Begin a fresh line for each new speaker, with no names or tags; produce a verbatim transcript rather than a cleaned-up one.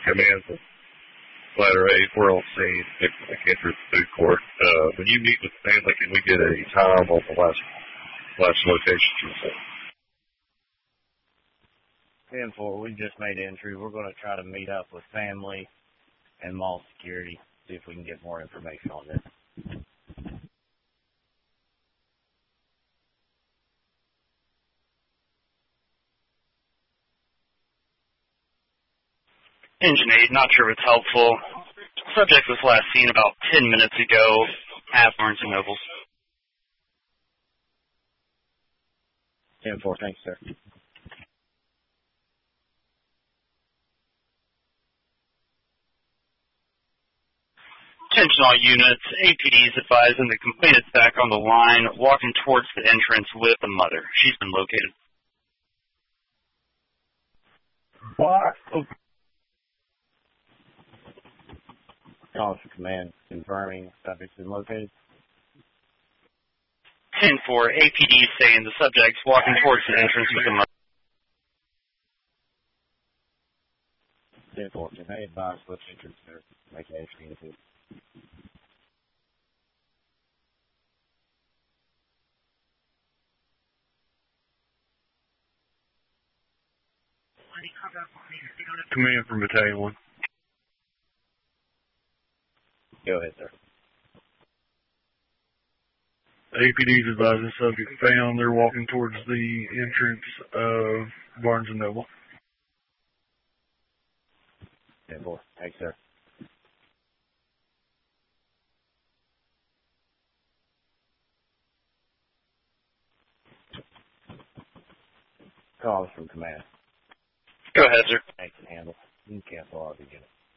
Command from Ladder eight. We're on scene. I can't through the food court. Uh, when you meet with the family, can we get a time on the last last location you said?
ten four, we just made entry. We're going to try to meet up with family and mall security, see if we can get more information on this.
Engine eight, not sure if it's helpful. Subject was last seen about ten minutes ago at Barnes and Noble.
ten four, thanks, sir.
Attention all units, A P D is advising the complainant's back on the line, walking towards the entrance with the mother. She's been located.
What? Oh. Calls for command confirming subject's been located.
ten four, A P D saying the subject's walking towards the entrance with the mother.
ten four, can I advise which entrance they're making entry into?
Command from Battalion one.
Go ahead, sir.
A P D's advising subject found. They're walking towards the entrance of Barnes and Noble.
ten four, thanks, sir. Calls from command.
Go ahead, sir.
I can handle. You can cancel all the units.